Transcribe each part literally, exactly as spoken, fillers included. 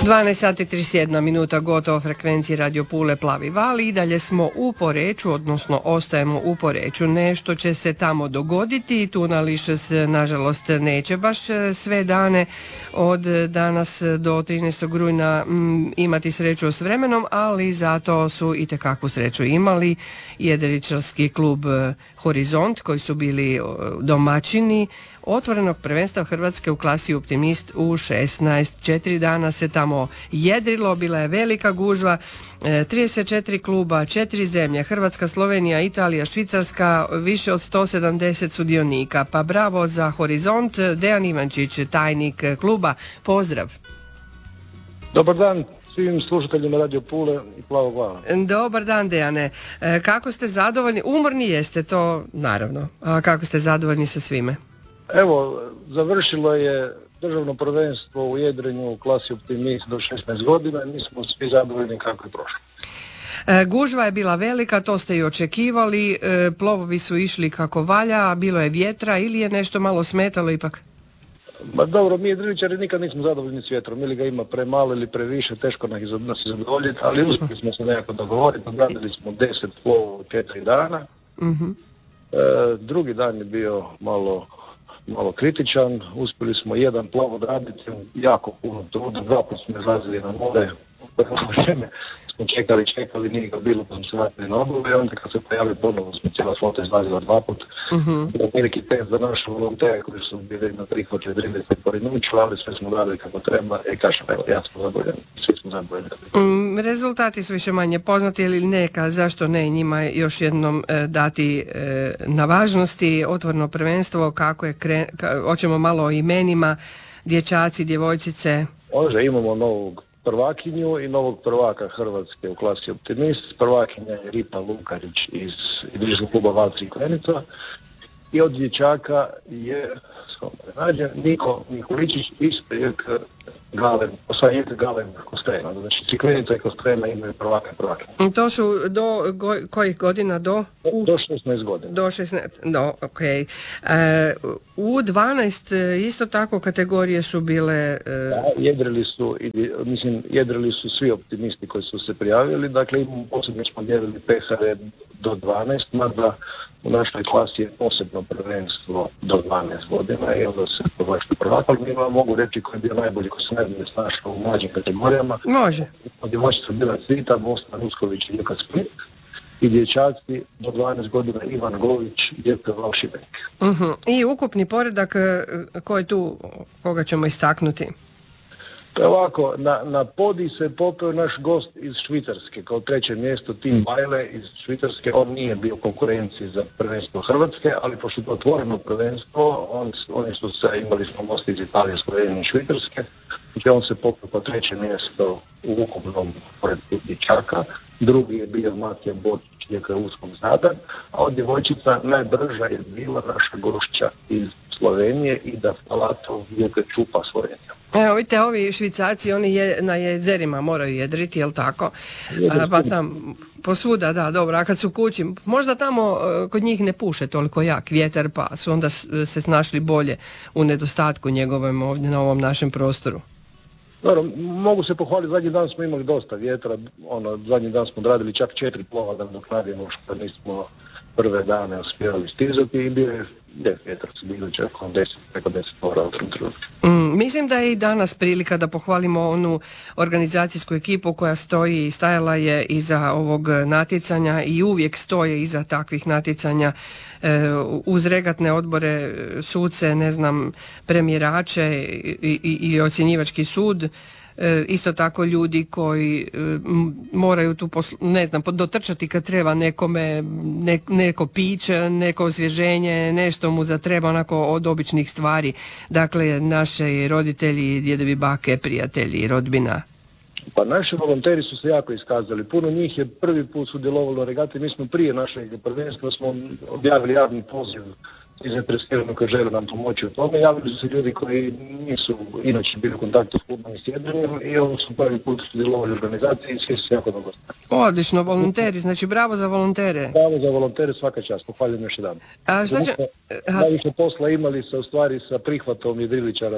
dvanaest sati trideset jedna minuta, gotovo frekvenciji Radio Pule Plavi val i dalje smo u Poreču, odnosno ostajemo u Poreču. Nešto će se tamo dogoditi, Tunališe se nažalost neće baš sve dane od danas do trinaestog rujna m, imati sreću s vremenom, ali zato su i tekakvu sreću imali jedriličarski klub Horizont koji su bili domaćini otvorenog prvenstva Hrvatske u klasi Optimist u šesnaest. Četiri dana se tamo jedrilo, bila je velika gužva, trideset četiri kluba, četiri zemlje, Hrvatska, Slovenija, Italija, Švicarska, više od sto sedamdeset sudionika. Pa bravo za Horizont. Dejan Ivančić, tajnik kluba, pozdrav. Dobar dan svim slušateljima Radio Pule i Plavog vala. Dobar dan, Dejane. Kako ste zadovoljni? Umorni jeste, to naravno. A kako ste zadovoljni sa svime? Evo, završilo je državno prvenstvo u jedrenju u klasi Optimist do šesnaest godina i mi smo svi zadovoljni kako je prošlo. E, gužva je bila velika, to ste i očekivali, e, plovovi su išli kako valja, bilo je vjetra ili je nešto malo smetalo ipak? Ma dobro, mi jedriličari nikad nismo zadovoljni s vjetrom, ili ga ima premalo ili previše, teško nas je zadovoljiti, ali uspjeli smo se nekako dogovoriti, odradili smo deset plovova u četiri dana. Uh-huh. E, drugi dan je bio malo... malo kritičan, uspjeli smo jedan plav odraditi, jako puno truda, dva put smo izlazili na more, u vrijeme smo čekali, čekali, nije ga bilo, pa smo se vratili na obnovu i onda kad se pojavili ponovno smo cijela flota izlazila dva put. Uh-huh. Bilo veliki test za naše volontere koji su bili na prihvat jedrilice porinuću, ali sve smo radili kako treba i kažem, evo, ja smo zadovoljeni, svi smo zadovoljeni. Mm, rezultati su više manje poznati ili neka, zašto ne njima još jednom e, dati e, na važnosti, otvoreno prvenstvo, kako je, kre, ka, hoćemo malo o imenima, dječaci, djevojčice. Može, imamo novog prvakinju i novog prvaka Hrvatske u klasi Optimist. Prvakinja je Rita Lukarić iz jedriličkog kluba Valci i Klenica i od dječaka je nađen Niko Nikoličić iz Galen, osvajanjete Galen Kostrena, znači Ciklenica i Kostrena imaju prvaka i prvakinja. To su do go, kojih godina? Do, u, do šesnaest godina. Do šesnaest, do, ok. E, u dvanaest isto tako kategorije su bile... E... Da, jedrili su, mislim, jedrili su svi optimisti koji su se prijavili, dakle imamo posebno smo dijelili P H R do dvanaest, mada u našoj klasi je posebno prvenstvo do dvanaest godina i onda se povlačite prvak, ali mi vam mogu reći koji je bio najbolji, koji se najbolje snašao u mlađim kategorijama. Može. Djevojčica bila Cvita, Bosna Rusković i Luka Split i dječaci do dvanaest godina Ivan Gović, Djepe Valšibenik. Uh-huh. I ukupni poredak koji tu, koga ćemo istaknuti? To je ovako, na, na podij se popeo naš gost iz Švicarske, kao treće mjesto, Tim Bajle iz Švicarske. On nije bio u konkurenciji za prvenstvo Hrvatske, ali pošto je to otvoreno prvenstvo, on, oni su se, imali smo gosti iz Italije, Slovenije i Švicarske, znači on se popeo po treće mjesto u ukupnom poredku dječaka. Drugi je bio Matija Bočić, je uskom zadan, a od djevojčica najbrža je bila naša gošća iz Slovenije i da Palatov je Čupa Slovenija. Evo vidite, ovi Švicarci, oni je, na jezerima moraju jedriti, jel tako? A, pa tam posvuda, da, dobro, a kad su kući, možda tamo kod njih ne puše toliko jak vjetar, pa su onda se snašli bolje u nedostatku njegovem ovdje na ovom našem prostoru. Dobro, mogu se pohvaliti, zadnji dan smo imali dosta vjetra, ono, zadnji dan smo odradili čak četiri plova da nadoknadimo što nismo prve dane uspjeli stizati i bio je lijep vjetar, su bili čak deset, preko deset plova u tom trenutku. Mm, mislim da je i danas prilika da pohvalimo onu organizacijsku ekipu koja stoji i stajala je iza ovog natjecanja i uvijek stoje iza takvih natjecanja e, uz regatne odbore, suce, ne znam, premijerače i, i, i ocjenjivački sud. E, isto tako ljudi koji e, m, moraju tu poslu, ne znam, dotrčati kad treba nekome ne, neko piće, neko osvježenje, nešto mu zatreba onako od običnih stvari. Dakle, naši roditelji, djedovi, bake, prijatelji, rodbina. Pa naši volonteri su se jako iskazali. Puno njih je prvi put sudjelovalo u regati. Mi smo prije našeg prvenstva smo objavili javni poziv zainteresirano koji žele nam pomoći u tome. Javili su se ljudi koji nisu inače bili u kontaktu s klubom i s jedrenjem i ovo su prvi put sudjelovali u organizaciji i svi su jako dobro stavili. Odlično, volonteri, znači bravo za volontere. Bravo za volontere, svaka čast, pohvaljujem još jedan. A šta će... Najviše posla imali sa, u stvari sa prihvatom jedriličara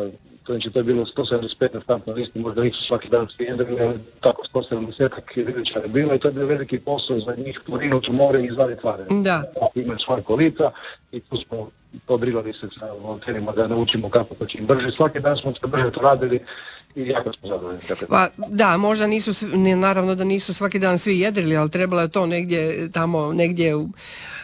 to, znači, to je bilo sto sedamdeset pet na startnoj listi, možda nisu svaki dan svi jedrili, ali tako sto sedamdeset jedriličara je bilo i to je bio veliki posao za njih porinuti u more i izvaditi tvare. Da. Imaju svoje kolica i tu smo podrivali se sa volonterima da naučimo kako to čim brže. Svaki dan smo se brže to radili i jako smo zadovoljni. Pa da, možda nisu, naravno da nisu svaki dan svi jedrili, ali trebalo je to negdje tamo, negdje u,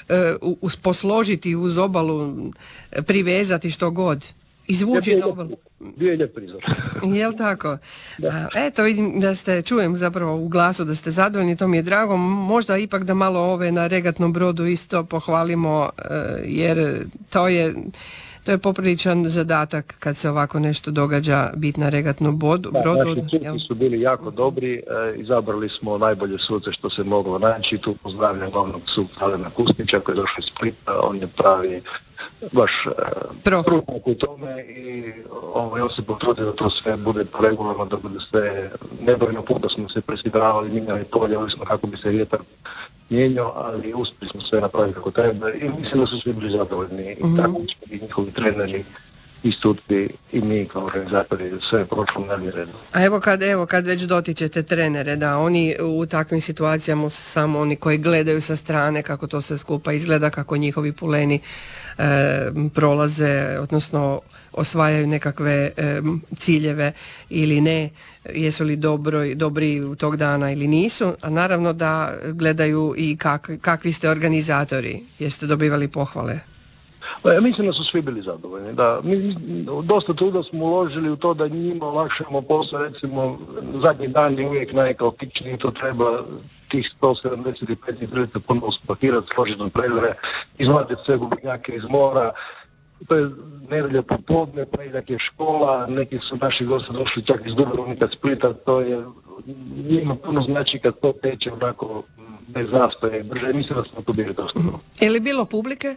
uz posložiti uz obalu, privezati što god. Izvući na obalu. Bio je lijep prizor. Jel tako? Da. Eto, vidim da ste, čujem zapravo u glasu da ste zadovoljni, to mi je drago. Možda ipak da malo ove na regatnom brodu isto pohvalimo, jer to je, to je popriličan zadatak kad se ovako nešto događa, biti na regatnom brodu. Da, naši suci su bili jako dobri, e, izabrali smo najbolje suce što se moglo naći. Tu pozdravljam glavnog suca Alena Kusnića koji je došao iz Splita, on je pravi baš stručnjak u tome i ovaj, on se potrudio da to sve bude po regulama, da bude sve, nebrojno puta smo se presidravali, mijenjali polje, smo kako bi se vjetar mijenjao, ali uspjeli smo sve napraviti kako treba i mislim da su svi bili zadovoljni i mm-hmm. tako i njihovi treneri i suci i mi kao organizatori, sve je prošlo na redu. A evo kad, evo kad već dotičete trenere, da oni u takvim situacijama su samo oni koji gledaju sa strane kako to sve skupa izgleda, kako njihovi puleni e, prolaze, odnosno osvajaju nekakve e, ciljeve ili ne, jesu li dobro, dobri u tog dana ili nisu, a naravno da gledaju i kak, kakvi ste organizatori, jeste dobivali pohvale. Pa ja mislim da su svi bili zadovoljni, da mi dosta truda smo uložili u to da njima olakšamo posao, recimo zadnji dan je uvijek najkaotičniji, to treba tih sto sedamdeset pet jedrilica ponovno spakirati, složiti u predvore, izvaditi sve gubenjake iz mora, to je nedelja popodne, ponedjeljak je škola, neki su naši gosti došli čak iz Dubrovnika, Splita, to je njima puno znači kad to teče onako bez zastoje, brže, mislim da smo tu bili dosta. Mm-hmm. Je li bilo publike?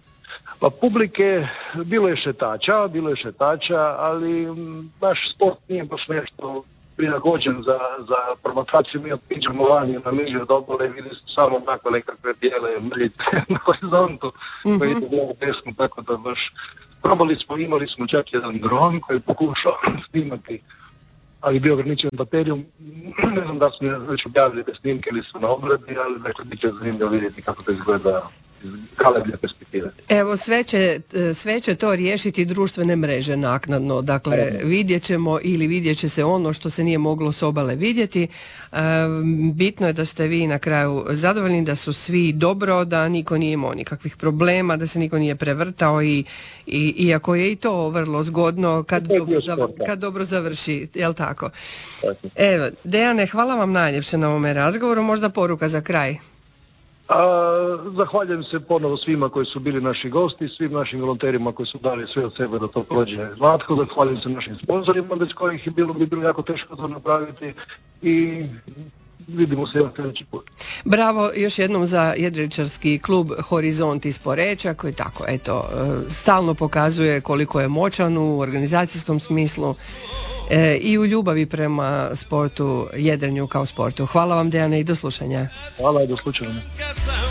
Pa publike, bilo je šetača, bilo je šetača, ali naš sport nije baš nešto prilagođen za, za promotraciju. Mi otiđemo vani na mižu od obale i vidi se samo tako nekakve bijele mrljice na horizontu mm-hmm. koji ide u desnu, tako da baš probali smo, imali smo čak jedan dron koji je pokušao snimati, ali bio ograničen baterijom. Ne znam da smo već objavili te snimke ili su na obradi, ali dakle bit će zanimljivo vidjeti kako to izgleda. Evo sve će, sve će to riješiti društvene mreže naknadno, dakle vidjet ćemo ili vidjet će se ono što se nije moglo s obale vidjeti. E, bitno je da ste vi na kraju zadovoljni, da su svi dobro, da niko nije imao nikakvih problema, da se niko nije prevrtao i, i iako je i to vrlo zgodno kad, dobro, zav, kad dobro završi, jel tako? Evo, Dejane, hvala vam najljepše na ovome razgovoru, možda poruka za kraj. A, zahvaljujem se ponovo svima koji su bili naši gosti, svim našim volonterima koji su dali sve od sebe da to prođe glatko, zahvaljujem se našim sponzorima bez kojih je bilo bi bilo jako teško to napraviti i vidimo se jedan sljedeći put. Bravo još jednom za jedriličarski klub Horizont iz Poreča koji tako eto stalno pokazuje koliko je moćan u organizacijskom smislu e, i u ljubavi prema sportu, jedrenju kao sportu. Hvala vam, Dejane, i do slušanja. Hvala i do slušanja.